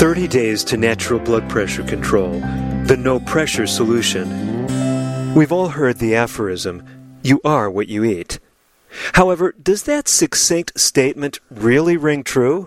30 Days to Natural Blood Pressure Control, the no-pressure solution. We've all heard the aphorism, "You are what you eat." However, does that succinct statement really ring true?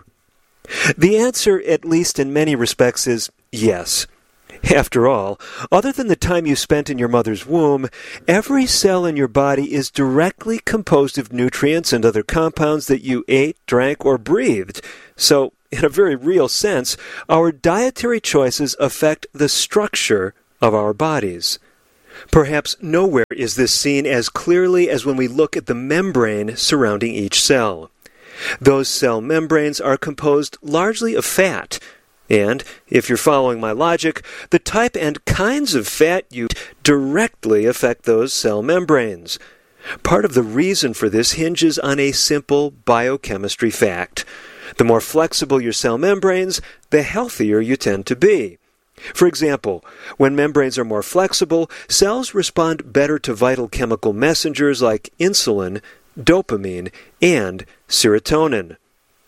The answer, at least in many respects, is yes. After all, other than the time you spent in your mother's womb, every cell in your body is directly composed of nutrients and other compounds that you ate, drank, or breathed. So, in a very real sense, our dietary choices affect the structure of our bodies. Perhaps nowhere is this seen as clearly as when we look at the membrane surrounding each cell. Those cell membranes are composed largely of fat, and, if you're following my logic, the type and kinds of fat you eat directly affect those cell membranes. Part of the reason for this hinges on a simple biochemistry fact. The more flexible your cell membranes, the healthier you tend to be. For example, when membranes are more flexible, cells respond better to vital chemical messengers like insulin, dopamine, and serotonin.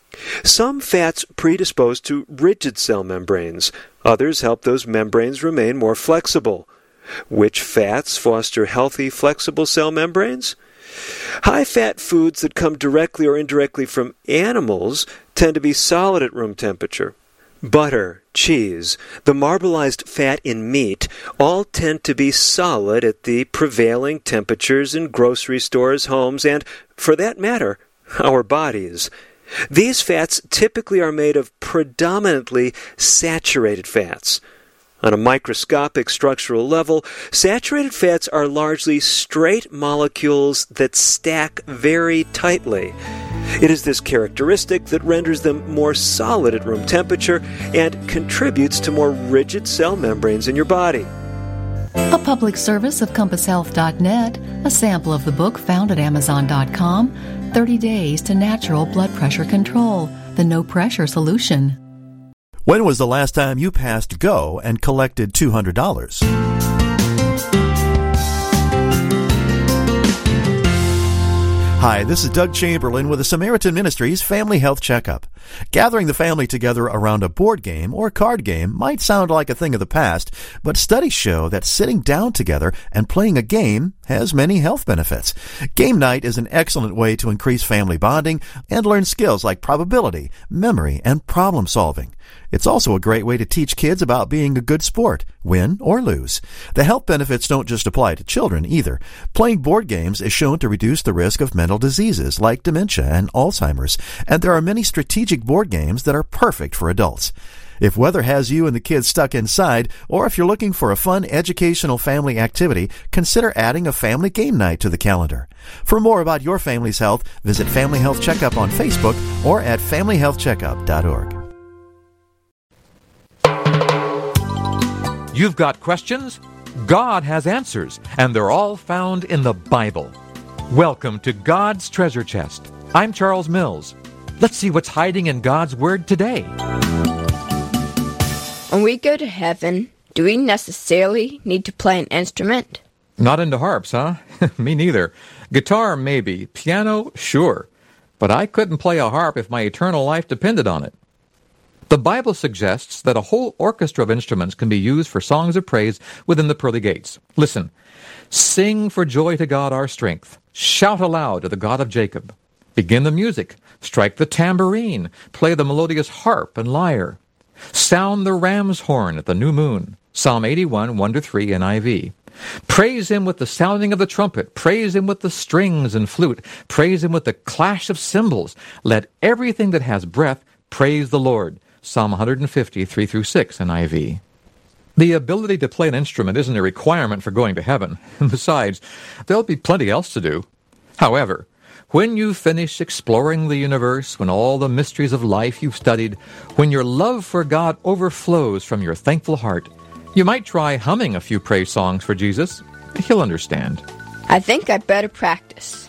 Some fats predispose to rigid cell membranes. Others help those membranes remain more flexible. Which fats foster healthy, flexible cell membranes? High-fat foods that come directly or indirectly from animals tend to be solid at room temperature. Butter, cheese, the marbleized fat in meat all tend to be solid at the prevailing temperatures in grocery stores, homes, and, for that matter, our bodies. These fats typically are made of predominantly saturated fats. On a microscopic structural level, saturated fats are largely straight molecules that stack very tightly. It is this characteristic that renders them more solid at room temperature and contributes to more rigid cell membranes in your body. A public service of CompassHealth.net, a sample of the book found at Amazon.com, 30 Days to Natural Blood Pressure Control, the no-pressure solution. When was the last time you passed Go and collected $200? Hi, this is Doug Chamberlain with the Samaritan Ministries Family Health Checkup. Gathering the family together around a board game or card game might sound like a thing of the past, but studies show that sitting down together and playing a game has many health benefits. Game night is an excellent way to increase family bonding and learn skills like probability, memory, and problem solving. It's also a great way to teach kids about being a good sport, win or lose. The health benefits don't just apply to children either. Playing board games is shown to reduce the risk of mental diseases like dementia and Alzheimer's, and there are many strategic board games that are perfect for adults. If weather has you and the kids stuck inside, or if you're looking for a fun educational family activity, consider adding a family game night to the calendar. For more about your family's health, visit Family Health Checkup on Facebook or at familyhealthcheckup.org. You've got questions? God has answers, and they're all found in the Bible. Welcome to God's Treasure Chest. I'm Charles Mills. Let's see what's hiding in God's Word today. When we go to heaven, do we necessarily need to play an instrument? Not into harps, huh? Me neither. Guitar, maybe. Piano, sure. But I couldn't play a harp if my eternal life depended on it. The Bible suggests that a whole orchestra of instruments can be used for songs of praise within the pearly gates. Listen. Sing for joy to God our strength. Shout aloud to the God of Jacob. Begin the music. Strike the tambourine. Play the melodious harp and lyre. Sound the ram's horn at the new moon. Psalm 81, 1-3 NIV. Praise Him with the sounding of the trumpet. Praise Him with the strings and flute. Praise Him with the clash of cymbals. Let everything that has breath praise the Lord. Psalm 150, 3-6 NIV. The ability to play an instrument isn't a requirement for going to heaven. Besides, there'll be plenty else to do. However, when you finish exploring the universe, when all the mysteries of life you've studied, when your love for God overflows from your thankful heart, you might try humming a few praise songs for Jesus. He'll understand. I think I'd better practice.